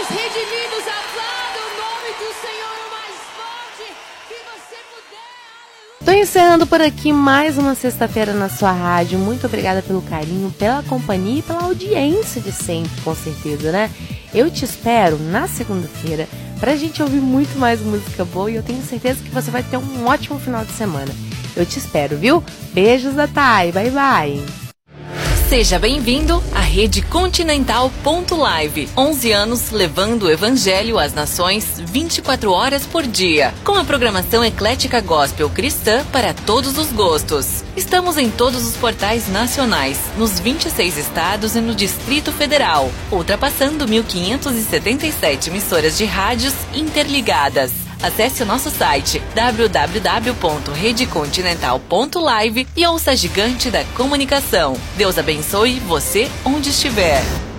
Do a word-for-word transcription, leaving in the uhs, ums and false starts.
Os redimidos aplaudam o nome do Senhor o mais forte que você puder. Tô encerrando por aqui mais uma sexta-feira na sua rádio. Muito obrigada pelo carinho, pela companhia e pela audiência de sempre, com certeza, né? Eu te espero na segunda-feira pra gente ouvir muito mais música boa e eu tenho certeza que você vai ter um ótimo final de semana. Eu te espero, viu? Beijos da Thay, bye bye! Seja bem-vindo à Rede Continental ponto live. onze anos levando o Evangelho às nações vinte e quatro horas por dia. Com a programação eclética gospel cristã para todos os gostos. Estamos em todos os portais nacionais, nos vinte e seis estados e no Distrito Federal, ultrapassando mil quinhentas e setenta e sete emissoras de rádios interligadas. Acesse o nosso site w w w ponto rede continental ponto live e ouça a gigante da comunicação. Deus abençoe você onde estiver.